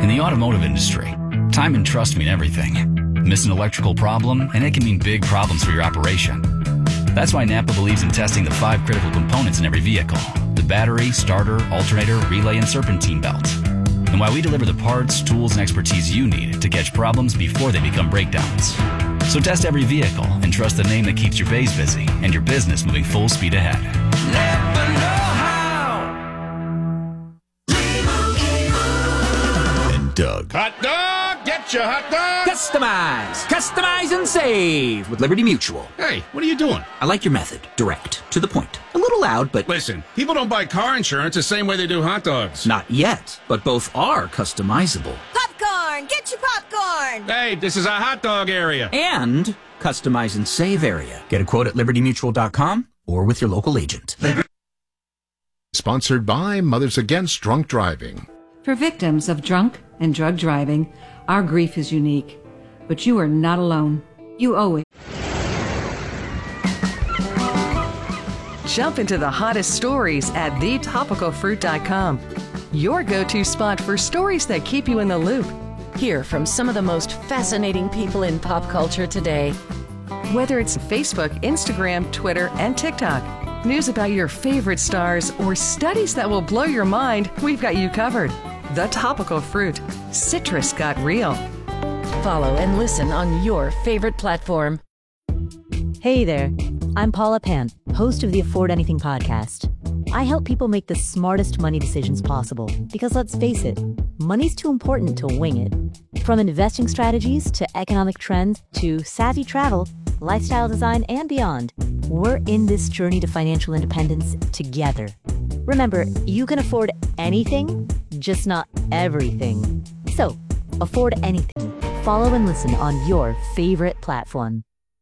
In the automotive industry, time and trust mean everything. Miss an electrical problem, and it can mean big problems for your operation. That's why Napa believes in testing the 5 critical components in every vehicle: the battery, starter, alternator, relay, and serpentine belt. And why we deliver the parts, tools, and expertise you need to catch problems before they become breakdowns. So test every vehicle and trust the name that keeps your bays busy and your business moving full speed ahead. Napa know-how. And Doug. Hot dog! Get your hot dog! Customize and save with Liberty Mutual. Hey, what are you doing? I like your method. Direct, to the point. A little loud, but... Listen, people don't buy car insurance the same way they do hot dogs. Not yet, but both are customizable. Popcorn! Get your popcorn! Hey, this is a hot dog area. And customize and save area. Get a quote at libertymutual.com or with your local agent. Sponsored by Mothers Against Drunk Driving. For victims of drunk and drug driving, our grief is unique. But you are not alone. You owe it. Jump into the hottest stories at thetopicalfruit.com. Your go-to spot for stories that keep you in the loop. Hear from some of the most fascinating people in pop culture today. Whether it's Facebook, Instagram, Twitter, and TikTok, news about your favorite stars, or studies that will blow your mind, we've got you covered. The Topical Fruit. Citrus got real. Follow and listen on your favorite platform. Hey there, I'm Paula Pant, host of the Afford Anything podcast. I help people make the smartest money decisions possible because, let's face it, money's too important to wing it. From investing strategies to economic trends to savvy travel, lifestyle design, and beyond, we're in this journey to financial independence together. Remember, you can afford anything, just not everything. So, afford anything. Follow and listen on your favorite platform.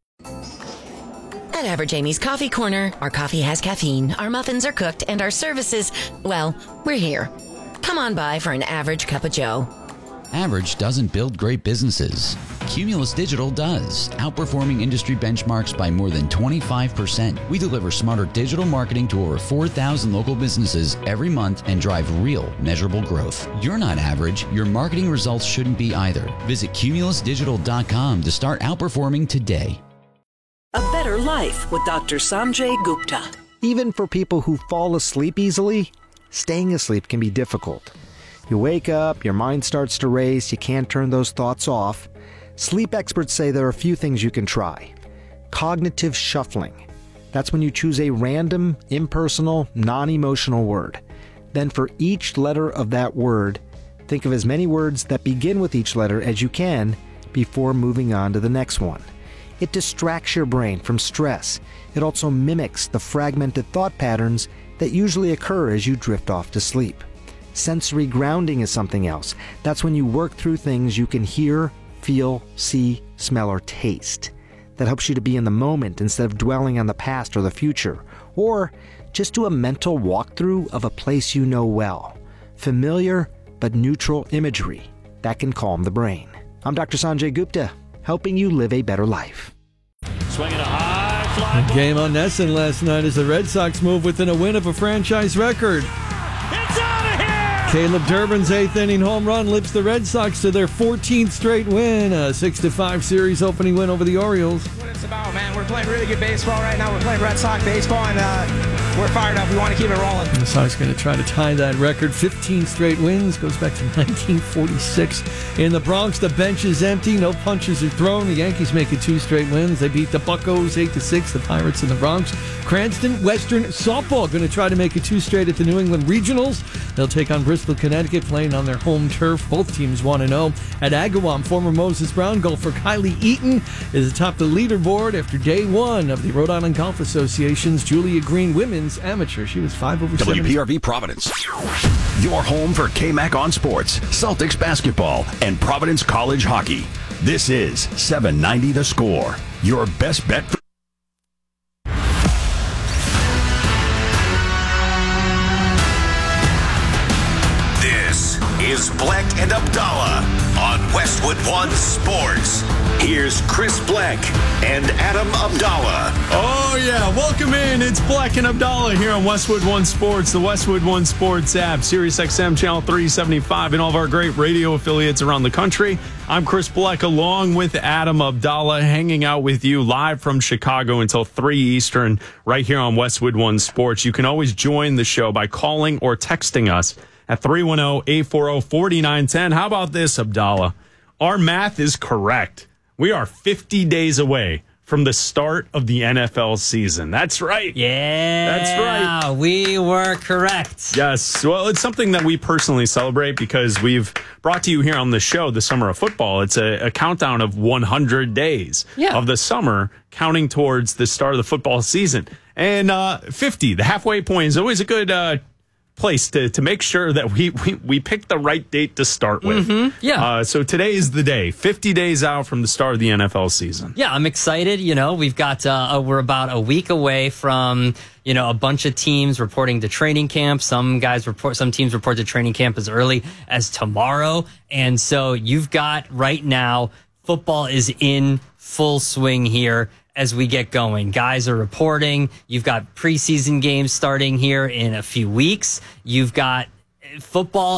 At Average Amy's Coffee Corner, our coffee has caffeine, our muffins are cooked, and our services, well, we're here. Come on by for an average cup of joe. Average doesn't build great businesses. Cumulus Digital does, outperforming industry benchmarks by more than 25%. We deliver smarter digital marketing to over 4,000 local businesses every month and drive real, measurable growth. You're not average. Your marketing results shouldn't be either. Visit cumulusdigital.com to start outperforming today. A better life with Dr. Sanjay Gupta. Even for people who fall asleep easily, staying asleep can be difficult. You wake up, your mind starts to race, you can't turn those thoughts off. Sleep experts say there are a few things you can try. Cognitive shuffling. That's when you choose a random, impersonal, non-emotional word. Then for each letter of that word, think of as many words that begin with each letter as you can before moving on to the next one. It distracts your brain from stress. It also mimics the fragmented thought patterns that usually occur as you drift off to sleep. Sensory grounding is something else. That's when you work through things you can hear, feel, see, smell, or taste. That helps you to be in the moment instead of dwelling on the past or the future. Or just do a mental walkthrough of a place you know well. Familiar but neutral imagery. That can calm the brain. I'm Dr. Sanjay Gupta, helping you live a better life. Swinging a high fly. Game on Nesson last night as the Red Sox move within a win of a franchise record. It's out of here! Caleb Durbin's 8th inning home run lifts the Red Sox to their 14th straight win, a 6-5 series opening win over the Orioles. That's what it's about, man. We're playing really good baseball right now. We're playing Red Sox baseball, and we're fired up. We want to keep it rolling. The Sox going to try to tie that record. 15 straight wins. Goes back to 1946. In the Bronx, the bench is empty. No punches are thrown. The Yankees make it 2 straight wins. They beat the Buccos 8-6. The Pirates in the Bronx. Cranston Western softball going to try to make it 2 straight at the New England Regionals. They'll take on Bristol, Connecticut, playing on their home turf. Both teams 1-0. At Agawam, former Moses Brown golfer Kylie Eaton is atop the leaderboard after day 1 of the Rhode Island Golf Association's Julia Green Women's Amateur. She was 5 over 7. WPRV Providence. Your home for KMAC on sports, Celtics basketball, and Providence College hockey. This is 790 The Score. Your best bet for... This is Black and Abdallah on Westwood One Sports. Here's Chris Black and Adam Abdallah. Oh, yeah. Welcome in. It's Black and Abdallah here on Westwood One Sports, the Westwood One Sports app, Sirius XM Channel 375, and all of our great radio affiliates around the country. I'm Chris Black along with Adam Abdallah, hanging out with you live from Chicago until 3 Eastern right here on Westwood One Sports. You can always join the show by calling or texting us at 310-840-4910. How about this, Abdallah? Our math is correct. We are 50 days away from the start of the NFL season. That's right. Yeah. That's right. We were correct. Yes. Well, it's something that we personally celebrate because we've brought to you here on the show, the Summer of Football. It's a countdown of 100 days of the summer, counting towards the start of the football season. And 50, the halfway point, is always a good place to make sure that we pick the right date to start with. Yeah. So today is the day, 50 days out from the start of the NFL season. Yeah, I'm excited. You know, we've got, we're about a week away from, a bunch of teams reporting to training camp. Some teams report to training camp as early as tomorrow. And so you've got right now, football is in full swing here as we get going. Guys are reporting. You've got preseason games starting here in a few weeks. You've got football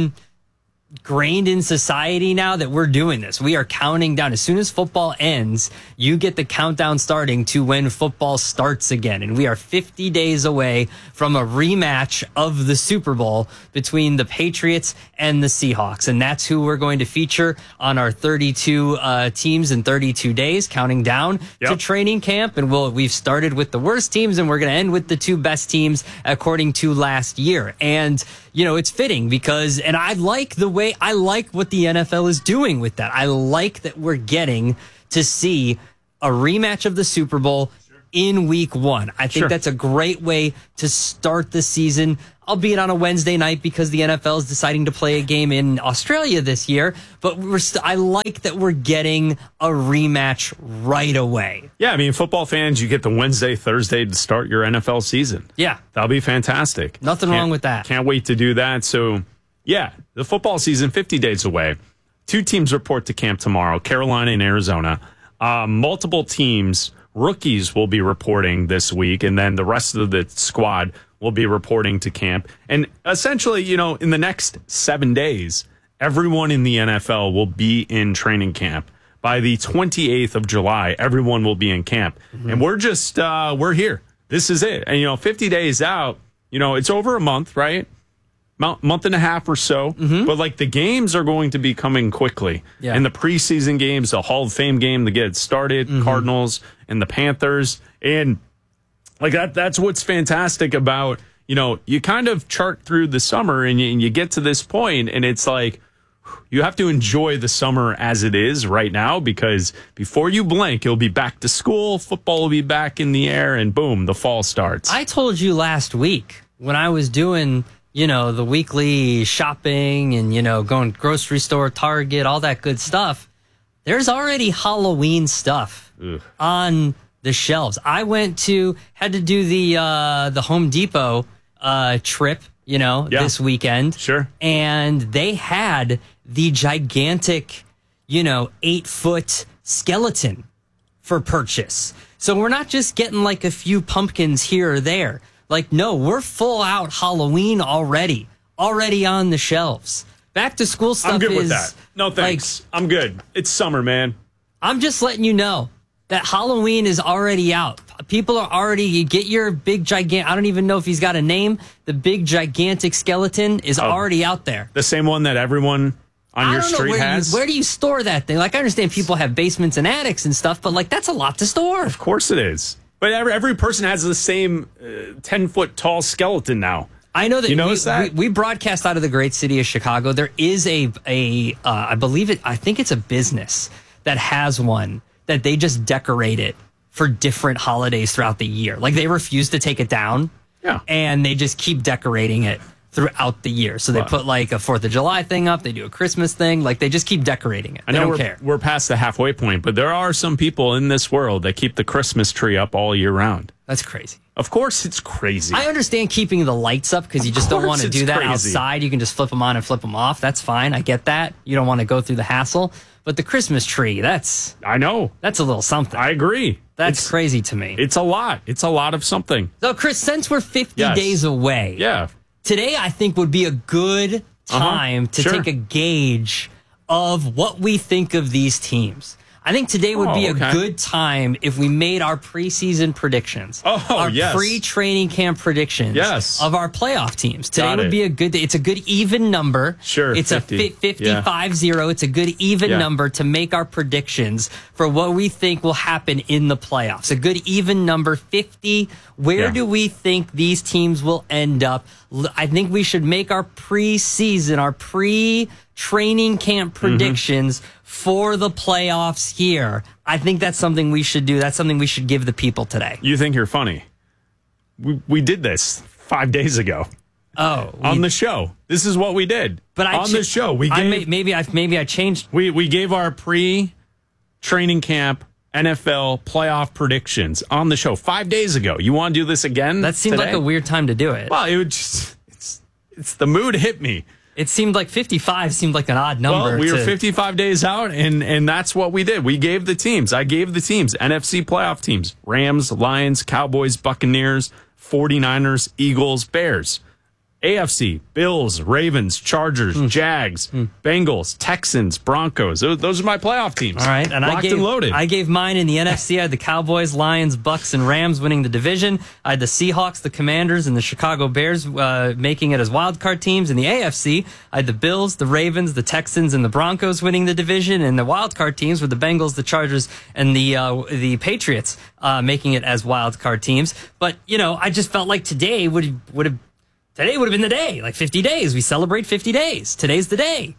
ingrained in society now that we're doing this. We are counting down. As soon as football ends, you get the countdown starting to when football starts again. And we are 50 days away from a rematch of the Super Bowl between the Patriots and the Seahawks. And that's who we're going to feature on our 32 teams in 32 days, counting down to training camp. And we've started with the worst teams, and we're going to end with the two best teams according to last year. And it's fitting because, and I like what the NFL is doing with that. I like that we're getting to see a rematch of the Super Bowl in week one. I think that's a great way to start the season, albeit on a Wednesday night because the NFL is deciding to play a game in Australia this year. But I like that we're getting a rematch right away. Yeah, I mean, football fans, you get the Wednesday, Thursday to start your NFL season. Yeah. That'll be fantastic. Nothing wrong with that. Can't wait to do that. So, yeah, the football season, 50 days away. Two teams report to camp tomorrow, Carolina and Arizona. Multiple teams, rookies will be reporting this week, and then the rest of the squad will be reporting to camp. And essentially, in the next 7 days, everyone in the NFL will be in training camp. By the 28th of July, everyone will be in camp. And we're just, we're here. This is it. And, 50 days out, it's over a month, right? Month and a half or so. But, the games are going to be coming quickly. Yeah. And the preseason games, the Hall of Fame game to get started, Cardinals and the Panthers. And, that's what's fantastic about, you kind of chart through the summer and you get to this point and it's like, you have to enjoy the summer as it is right now because before you blink, you'll be back to school, football will be back in the air, and boom, the fall starts. I told you last week when I was doing, the weekly shopping and, going grocery store, Target, all that good stuff, there's already Halloween stuff on the shelves. I had to do the Home Depot trip, this weekend. Sure. And they had the gigantic, 8-foot skeleton for purchase. So we're not just getting a few pumpkins here or there. No, we're full out Halloween already on the shelves. Back to school stuff I'm good with that. No, thanks. I'm good. It's summer, man. I'm just letting you know that Halloween is already out. People are already, you get your big gigantic, I don't even know if he's got a name. The big gigantic skeleton is already out there. The same one that everyone on your street has? Where do you store that thing? I understand people have basements and attics and stuff, but that's a lot to store. Of course it is. But every person has the same 10-foot tall skeleton now. I know that. You notice that? We broadcast out of the great city of Chicago. There is I think it's a business that has one that they just decorate it for different holidays throughout the year. They refuse to take it down. Yeah. And they just keep decorating it throughout the year. So they put a 4th of July thing up. They do a Christmas thing. They just keep decorating it. They don't care. We're past the halfway point, but there are some people in this world that keep the Christmas tree up all year round. That's crazy. Of course it's crazy. I understand keeping the lights up because you just don't want to do that crazy. outside. You can just flip them on and flip them off. That's fine. I get that. You don't want to go through the hassle. But the Christmas tree, I know. That's a little something. I agree. That's crazy to me. It's a lot. It's a lot of something. So, Chris, since we're 50 days away, today I think would be a good time to take a gauge of what we think of these teams. I think today would be a good time if we made our preseason predictions. Our pre-training camp predictions of our playoff teams. Today would be a good day. It's a good even number. Sure. It's 50. 50-50. It's a good even number to make our predictions for what we think will happen in the playoffs. A good even number, 50. Where do we think these teams will end up? I think we should make our preseason, our pre-training camp predictions for the playoffs here. I think that's something we should do. That's something we should give the people today. You think you're funny? We did this 5 days ago. On the show. This is what we did. But on the show, we gave maybe I changed. We gave our pre-training camp NFL playoff predictions on the show 5 days ago. You want to do this again? That seemed like a weird time to do it. Well, it would just it's the mood hit me. It seemed like 55 seemed like an odd number. Well, we were 55 days out, and that's what we did. We gave the teams. I gave the teams, NFC playoff teams, Rams, Lions, Cowboys, Buccaneers, 49ers, Eagles, Bears. AFC, Bills, Ravens, Chargers, Jags, Bengals, Texans, Broncos. Those are my playoff teams. All right. And locked and loaded. I gave mine in the NFC. I had the Cowboys, Lions, Bucks, and Rams winning the division. I had the Seahawks, the Commanders, and the Chicago Bears making it as wildcard teams. In the AFC, I had the Bills, the Ravens, the Texans, and the Broncos winning the division. And the wildcard teams were the Bengals, the Chargers, and the Patriots making it as wildcard teams. But, I just felt like today would have been the day, like 50 days. We celebrate 50 days. Today's the day.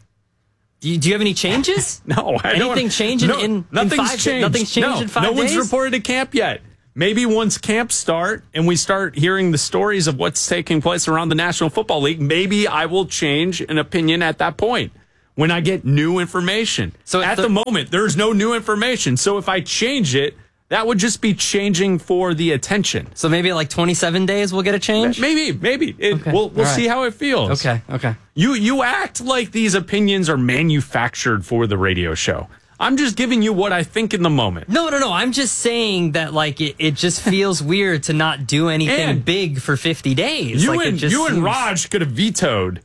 Do you have any changes? No, I don't. Anything changing in nothing's 5 changed. Nothing's changed in 5 days? No one's reported to camp yet. Maybe once camps start and we start hearing the stories of what's taking place around the National Football League, maybe I will change an opinion at that point when I get new information. So at the moment, there's no new information. So if I change it, that would just be changing for the attention. So maybe like 27 days we'll get a change? Maybe. We'll see how it feels. Okay. You act like these opinions are manufactured for the radio show. I'm just giving you what I think in the moment. No. I'm just saying that like it just feels weird to not do anything big for 50 days. You and Raj could have vetoed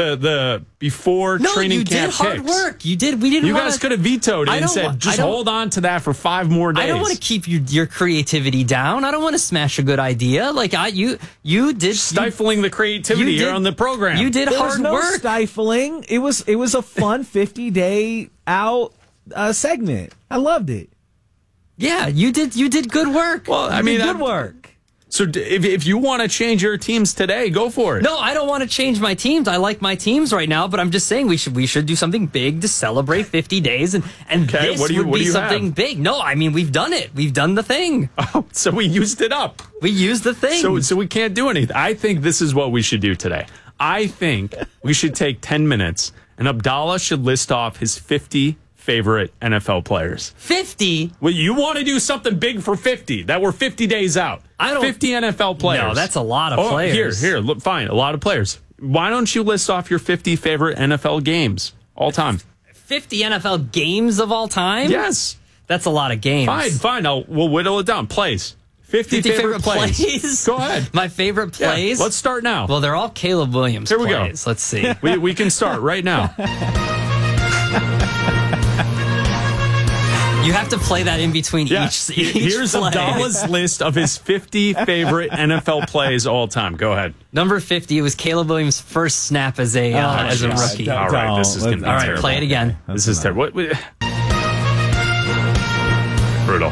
the before training camp picks. No, you did hard work. You did. We didn't. You guys could have vetoed it and said, just hold on to that for 5 more days. I don't want to keep your creativity down. I don't want to smash a good idea. Like you did stifling the creativity here on the program. You did hard work. Stifling. It was a fun 50-day out segment. I loved it. Yeah, you did good work. Well, I mean, good work. So if you want to change your teams today, go for it. No, I don't want to change my teams. I like my teams right now, but I'm just saying we should do something big to celebrate 50 days, and this would be something big. No, I mean, we've done it. We've done the thing. Oh, so we used it up. We used the thing. So we can't do anything. I think this is what we should do today. I think we should take 10 minutes, and Abdallah should list off his 50 favorite NFL players. 50? Well, you want to do something big for 50. That we're 50 days out. 50 NFL players. No, that's a lot of players. Here, look, fine, a lot of players. Why don't you list off your 50 favorite NFL games all time? 50 NFL games of all time? Yes. That's a lot of games. Fine. We'll whittle it down. Plays. 50 favorite plays. Go ahead. My favorite plays? Yeah, let's start now. Well, they're all Caleb Williams plays. Here we go. Let's see. We can start right now. You have to play that in between each Here's play. Abdallah's list of his 50 favorite NFL plays all time. Go ahead. Number 50, it was Caleb Williams' first snap as a rookie. All right, this is going to be terrible. All right, play it again. This is terrible. Brutal.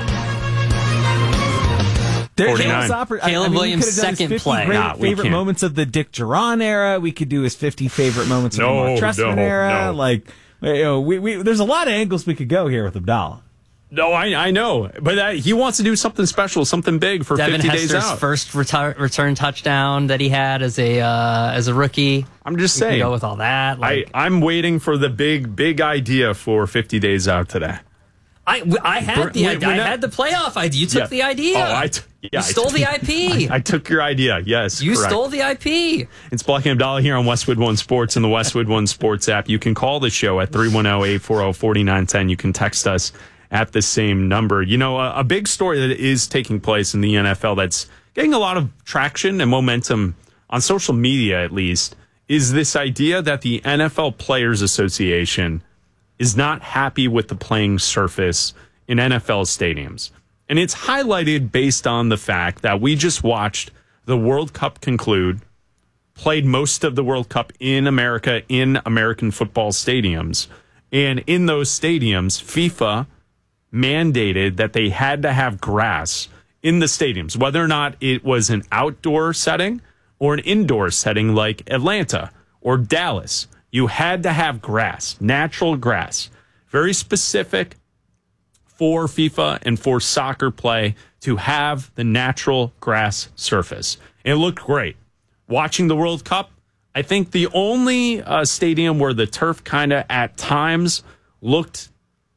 Caleb Williams' second play. Favorite moments of the Dick Duran era. We could do his 50 favorite moments of the Mark Trestman era. No. There's a lot of angles we could go here with Abdallah. No, I know, but he wants to do something special, something big for Devin 50 days Hester's out. First return touchdown that he had as a rookie. I'm just saying. We can go with all that. I'm waiting for the big idea for 50 days out today. I had the idea. I had the playoff idea. You took the idea. Yeah, you stole the IP. I took your idea. Yes, you correct. stole the IP. It's Black and Abdallah here on Westwood One Sports and the Westwood One Sports app. You can call the show at 310-840-4910. You can text us at the same number. You know, a big story that is taking place in the NFL that's getting a lot of traction and momentum on social media, at least, is this idea that the NFL Players Association is not happy with the playing surface in NFL stadiums. And it's highlighted based on the fact that we just watched the World Cup conclude, played most of the World Cup in America, in American football stadiums. And in those stadiums, FIFA mandated that they had to have grass in the stadiums, whether or not it was an outdoor setting or an indoor setting like Atlanta or Dallas. You had to have grass, natural grass, very specific for FIFA and for soccer play to have the natural grass surface. And it looked great. Watching the World Cup, I think the only stadium where the turf kind of at times looked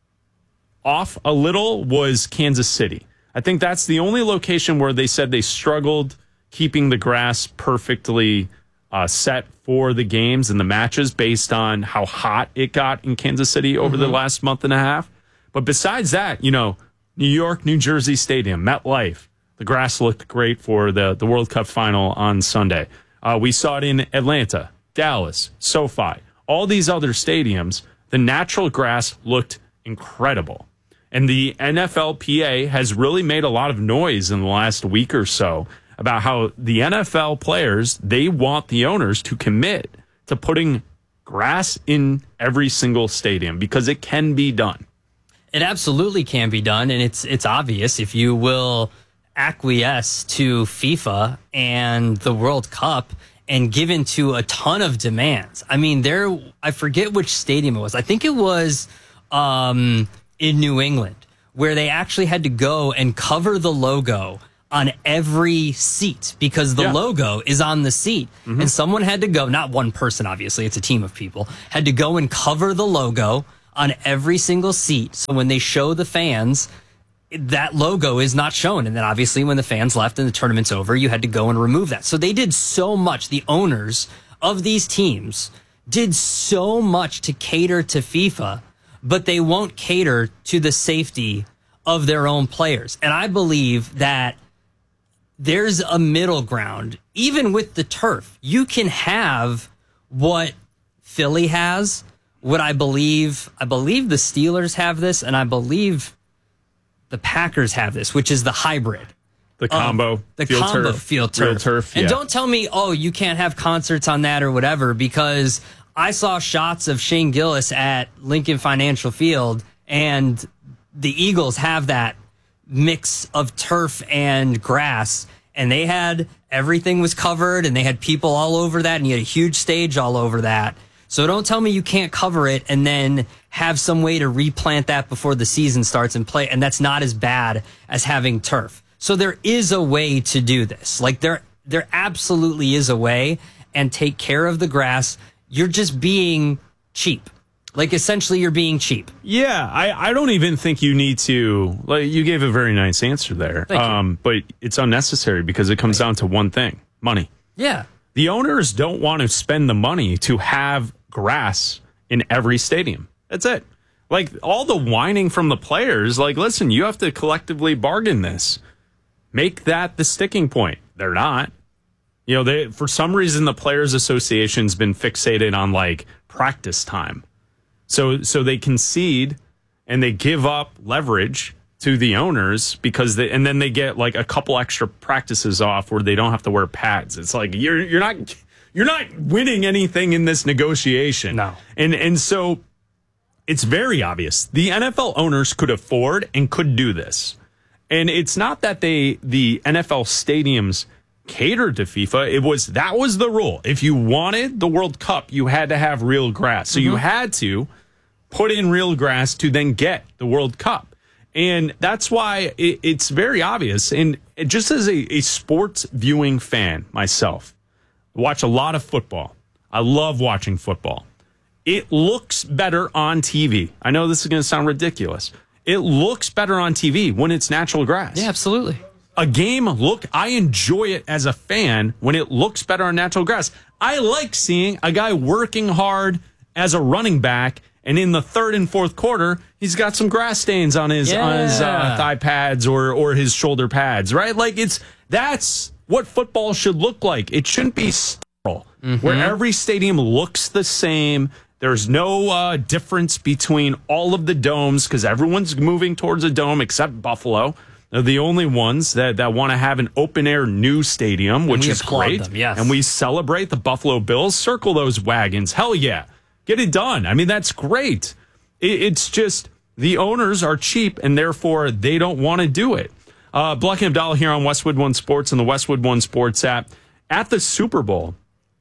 off a little was Kansas City. I think that's the only location where they said they struggled keeping the grass perfectly set for the games and the matches based on how hot it got in Kansas City over the last month and a half. But besides that, you know, New York, New Jersey Stadium, MetLife, the grass looked great for the World Cup final on Sunday. We saw it in Atlanta, Dallas, SoFi, all these other stadiums. The natural grass looked incredible. And the NFLPA has really made a lot of noise in the last week or so about how the NFL players, they want the owners to commit to putting grass in every single stadium because it can be done. It absolutely can be done, and it's obvious if you will acquiesce to FIFA and the World Cup and give into a ton of demands. I mean, I forget which stadium it was. I think it was in New England, where they actually had to go and cover the logo on every seat because the logo is on the seat. And someone had to go, not one person, obviously, it's a team of people, had to go and cover the logo on every single seat. So when they show the fans, that logo is not shown. And then obviously when the fans left and the tournament's over, you had to go and remove that. So they did so much. The owners of these teams did so much to cater to FIFA, but they won't cater to the safety of their own players. And I believe that there's a middle ground. Even with the turf, you can have what Philly has, what I believe the Steelers have this, and I believe the Packers have this, which is the hybrid. The combo. The combo field turf. Real turf, and yeah. don't tell me, oh, you can't have concerts on that or whatever, because I saw shots of Shane Gillis at Lincoln Financial Field, and the Eagles have that mix of turf and grass, and they had everything was covered, and they had people all over that, and you had a huge stage all over that. So don't tell me you can't cover it and then have some way to replant that before the season starts and play, and that's not as bad as having turf. So there is a way to do this. Like there absolutely is a way, and take care of the grass. You're just being cheap. Like essentially you're being cheap. Yeah, I don't even think you need to, like, you gave a very nice answer there. But it's unnecessary because it comes down to one thing, money. Yeah. The owners don't want to spend the money to have grass in every stadium. That's it. Like all the whining from the players, like, listen, you have to collectively bargain this. Make that the sticking point. They're not. You know, for some reason, the Players Association's been fixated on like practice time. So they concede and they give up leverage to the owners because and then they get like a couple extra practices off where they don't have to wear pads. It's like you're not winning anything in this negotiation. No. And so it's very obvious. The NFL owners could afford and could do this. And it's not that the NFL stadiums catered to FIFA. That was the rule. If you wanted the World Cup, you had to have real grass. So you had to put in real grass to then get the World Cup. And that's why it's very obvious. And just as a sports viewing fan myself, I watch a lot of football. I love watching football. It looks better on TV. I know this is going to sound ridiculous. It looks better on TV when it's natural grass. Yeah, absolutely. a game I enjoy it as a fan when it looks better on natural grass. I like seeing a guy working hard as a running back, and in the third and fourth quarter, he's got some grass stains on his thigh pads or his shoulder pads, right? Like that's what football should look like. It shouldn't be sterile, where every stadium looks the same. There's no difference between all of the domes because everyone's moving towards a dome except Buffalo. They're the only ones that want to have an open-air new stadium, which is great. Them, yes. And we celebrate the Buffalo Bills. Circle those wagons. Hell yeah. Get it done. I mean, that's great. It's just the owners are cheap, and therefore they don't want to do it. Bleck and Abdallah here on Westwood One Sports and the Westwood One Sports app. At the Super Bowl,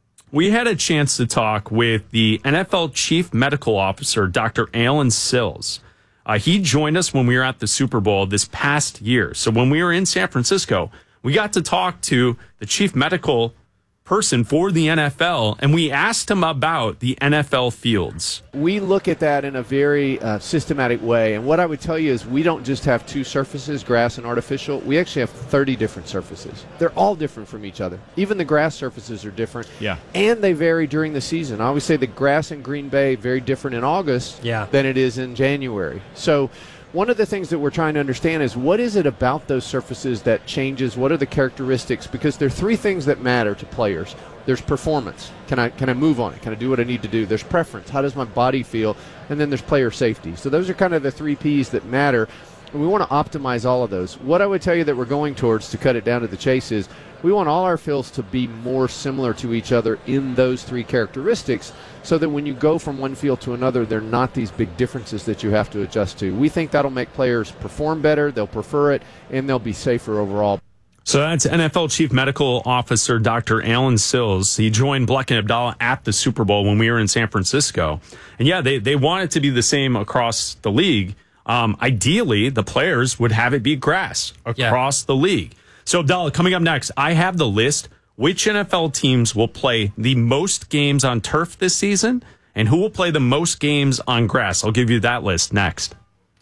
we had a chance to talk with the NFL Chief Medical Officer, Dr. Alan Sills. He joined us when we were at the Super Bowl this past year. So when we were in San Francisco, we got to talk to the chief medical person for the NFL, and we asked him about the NFL fields. We look at that in a very systematic way, and what I would tell you is we don't just have two surfaces, grass and artificial. We actually have 30 different surfaces. They're all different from each other. Even the grass surfaces are different, and they vary during the season. I always say the grass in Green Bay very different in August than it is in January. So one of the things that we're trying to understand is what is it about those surfaces that changes? What are the characteristics? Because there are three things that matter to players. There's performance. Can I move on it? Can I do what I need to do? There's preference. How does my body feel? And then there's player safety. So those are kind of the three P's that matter. And we want to optimize all of those. What I would tell you that we're going towards, to cut it down to the chase, is we want all our fields to be more similar to each other in those three characteristics so that when you go from one field to another, they're not these big differences that you have to adjust to. We think that'll make players perform better, they'll prefer it, and they'll be safer overall. So that's NFL Chief Medical Officer Dr. Alan Sills. He joined Bleck and Abdallah at the Super Bowl when we were in San Francisco. And yeah, they want it to be the same across the league. Ideally, the players would have it be grass across the league. So, Abdallah, coming up next, I have the list. Which NFL teams will play the most games on turf this season, and who will play the most games on grass? I'll give you that list next.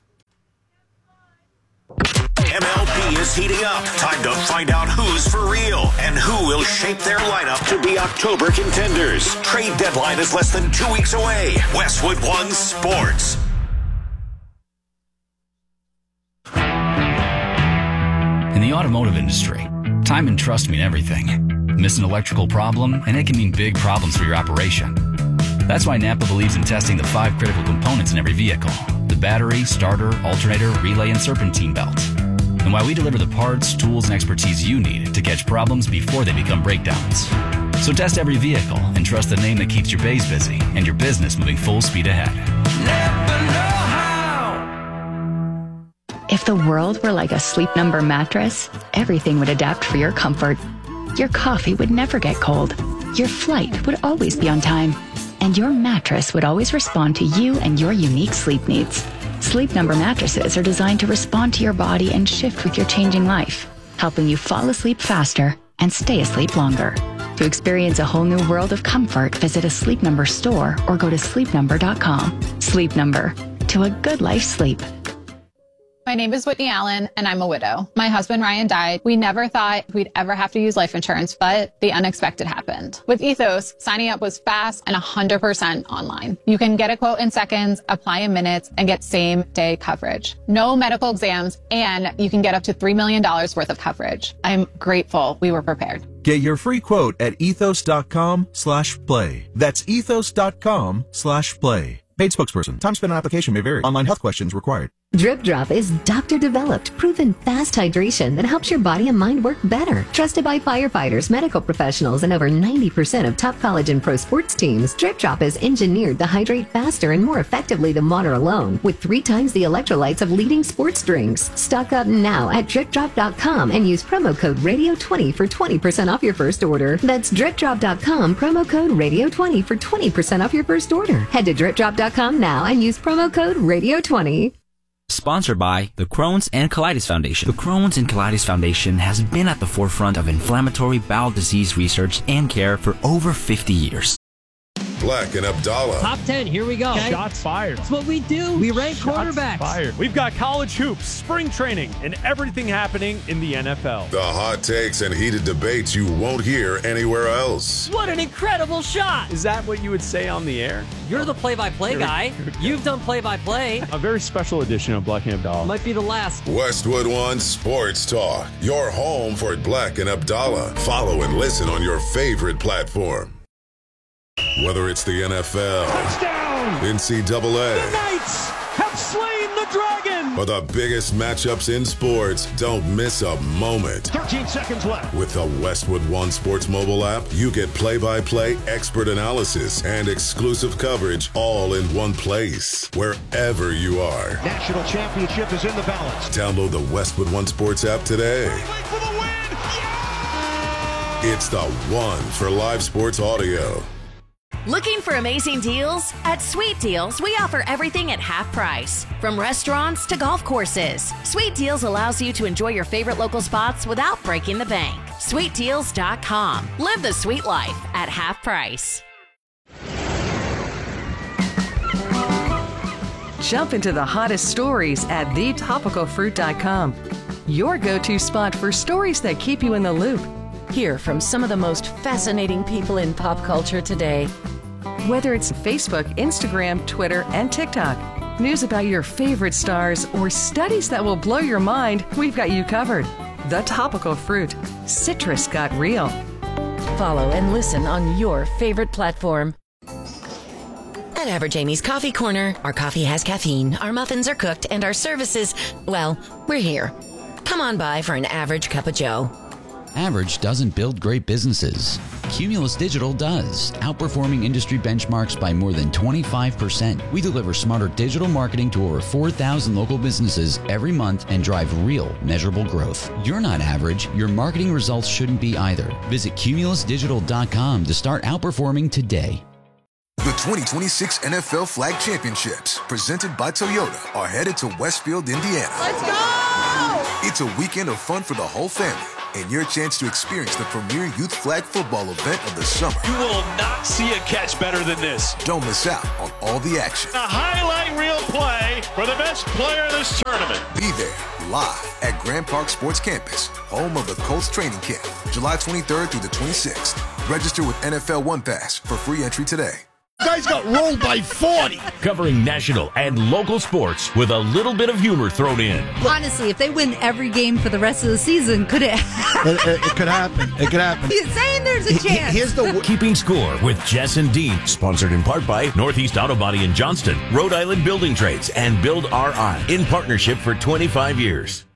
MLB is heating up. Time to find out who's for real and who will shape their lineup to be October contenders. Trade deadline is less than 2 weeks away. Westwood One Sports. In the automotive industry, time and trust mean everything. Miss an electrical problem, and it can mean big problems for your operation. That's why Napa believes in testing the 5 critical components in every vehicle: the battery, starter, alternator, relay, and serpentine belt. And why we deliver the parts, tools, and expertise you need to catch problems before they become breakdowns. So test every vehicle and trust the name that keeps your bays busy and your business moving full speed ahead. If the world were like a Sleep Number mattress, everything would adapt for your comfort. Your coffee would never get cold. Your flight would always be on time. And your mattress would always respond to you and your unique sleep needs. Sleep Number mattresses are designed to respond to your body and shift with your changing life, helping you fall asleep faster and stay asleep longer. To experience a whole new world of comfort, visit a Sleep Number store or go to sleepnumber.com. Sleep Number. To a good life sleep. My name is Whitney Allen, and I'm a widow. My husband, Ryan, died. We never thought we'd ever have to use life insurance, but the unexpected happened. With Ethos, signing up was fast and 100% online. You can get a quote in seconds, apply in minutes, and get same-day coverage. No medical exams, and you can get up to $3 million worth of coverage. I'm grateful we were prepared. Get your free quote at ethos.com/play. That's ethos.com/play. Paid spokesperson. Time spent on application may vary. Online health questions required. Drip Drop is doctor-developed, proven fast hydration that helps your body and mind work better. Trusted by firefighters, medical professionals, and over 90% of top college and pro sports teams, Drip Drop is engineered to hydrate faster and more effectively than water alone, with 3 times the electrolytes of leading sports drinks. Stock up now at DripDrop.com and use promo code Radio20 for 20% off your first order. That's DripDrop.com, promo code Radio20 for 20% off your first order. Head to DripDrop.com now and use promo code Radio20. Sponsored by the Crohn's and Colitis Foundation. The Crohn's and Colitis Foundation has been at the forefront of inflammatory bowel disease research and care for over 50 years. Black and Abdallah. Top 10, here we go. Okay. Shots fired. That's what we do. We rank quarterbacks. Fired. We've got college hoops, spring training, and everything happening in the NFL. The hot takes and heated debates you won't hear anywhere else. What an incredible shot. Is that what you would say on the air? You're the play-by-play guy. You've done play-by-play. A very special edition of Black and Abdallah. Might be the last. Westwood One Sports Talk. Your home for Black and Abdallah. Follow and listen on your favorite platform. Whether it's the NFL, Touchdown! NCAA, The Knights have slain the dragon! or the biggest matchups in sports, don't miss a moment. 13 seconds left. With the Westwood One Sports mobile app, you get play-by-play expert analysis and exclusive coverage all in one place, wherever you are. National championship is in the balance. Download the Westwood One Sports app today. For the win! Yeah! It's the one for live sports audio. Looking for amazing deals? At Sweet Deals, we offer everything at half price. From restaurants to golf courses, Sweet Deals allows you to enjoy your favorite local spots without breaking the bank. SweetDeals.com. Live the sweet life at half price. Jump into the hottest stories at thetopicalfruit.com. Your go-to spot for stories that keep you in the loop. Hear from some of the most fascinating people in pop culture today. Whether it's Facebook, Instagram, Twitter, and TikTok, news about your favorite stars, or studies that will blow your mind, we've got you covered. The Topical Fruit. Citrus got real. Follow and listen on your favorite platform. At Average Amy's Coffee Corner, our coffee has caffeine, our muffins are cooked, and our services, well, we're here. Come on by for an average cup of joe. Average doesn't build great businesses. Cumulus Digital does, outperforming industry benchmarks by more than 25%. We deliver smarter digital marketing to over 4,000 local businesses every month and drive real, measurable growth. You're not average. Your marketing results shouldn't be either. Visit cumulusdigital.com to start outperforming today. The 2026 NFL Flag Championships, presented by Toyota, are headed to Westfield, Indiana. Let's go! It's a weekend of fun for the whole family and your chance to experience the premier youth flag football event of the summer. You will not see a catch better than this. Don't miss out on all the action. A highlight reel play for the best player of this tournament. Be there live at Grand Park Sports Campus, home of the Colts training camp, July 23rd through the 26th. Register with NFL One Pass for free entry today. Guys got rolled by 40. Covering national and local sports with a little bit of humor thrown in. Honestly, if they win every game for the rest of the season, could it? It could happen. It could happen. He's saying there's a chance. Here's the Keeping Score with Jess and Dean. Sponsored in part by Northeast Auto Body in Johnston, Rhode Island Building Trades, and Build RI in partnership for 25 years.